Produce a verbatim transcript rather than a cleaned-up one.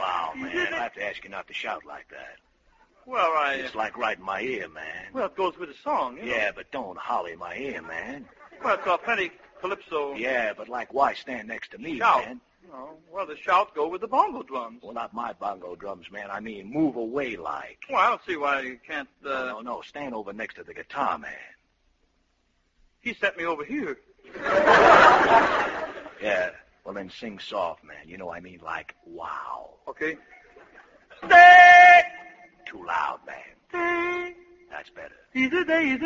Wow, man, I have to ask you not to shout like that. Well, I... It's like right in my ear, man. Well, it goes with the song, you know. Yeah, but don't holler in my ear, man. Well, it's authentic calypso. Yeah, but like why stand next to me, Shout. man? Oh, well, the shouts go with the bongo drums. Well, not my bongo drums, man. I mean, move away like. Well, I don't see why you can't, uh... No, no, no. Stand over next to the guitar, man. He set me over here. Yeah, well, then sing soft, man. You know I mean, like, wow. Okay. Too loud, man. That's better. He's a day,